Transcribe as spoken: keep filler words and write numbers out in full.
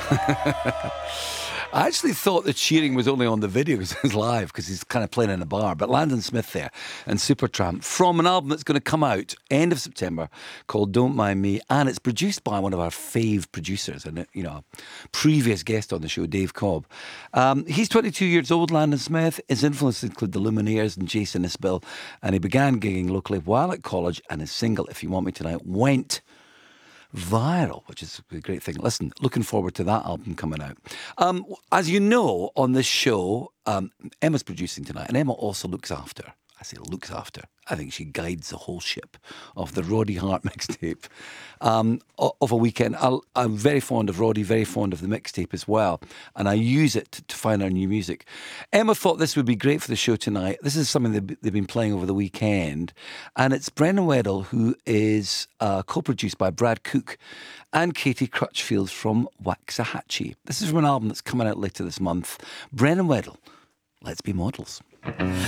I actually thought the cheering was only on the video because it's live, because he's kind of playing in a bar. But Landon Smith there and Supertramp from an album that's going to come out end of September called Don't Mind Me, and it's produced by one of our fave producers and, you know, previous guest on the show, Dave Cobb. Um, he's twenty-two years old, Landon Smith. His influences include the Lumineers and Jason Isbell, and he began gigging locally while at college, and his single If You Want Me Tonight went viral, which is a great thing. Listen, looking forward to that album coming out. Um, as you know, on this show, um, Emma's producing tonight, and Emma also looks after, I say looks after, I think she guides the whole ship of the Roddy Hart mixtape um, of a weekend. I'll, I'm very fond of Roddy, very fond of the mixtape as well, and I use it to, to find our new music. Emma thought this would be great for the show tonight. This is something they've, they've been playing over the weekend, and it's Brendan Weddle, who is uh, co-produced by Brad Cook and Katie Crutchfield from Waxahachie. This is from an album that's coming out later this month. Brendan Weddle, Let's Be Models.